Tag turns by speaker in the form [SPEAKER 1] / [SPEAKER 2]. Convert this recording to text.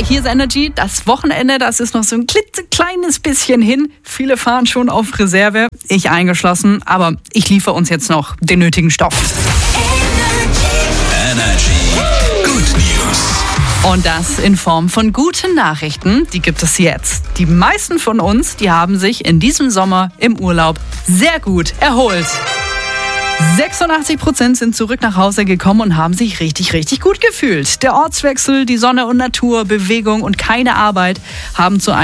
[SPEAKER 1] hier ist Energy. Das Wochenende, das ist noch so ein klitzekleines bisschen hin. Viele fahren schon auf Reserve, ich eingeschlossen. Aber ich liefere uns jetzt noch den nötigen Stoff.
[SPEAKER 2] Energy. Good News.
[SPEAKER 1] Und das in Form von guten Nachrichten. Die gibt es jetzt. Die meisten von uns, die haben sich in diesem Sommer im Urlaub sehr gut erholt. 86% sind zurück nach Hause gekommen und haben sich richtig, richtig gut gefühlt. Der Ortswechsel, die Sonne und Natur, Bewegung und keine Arbeit haben zu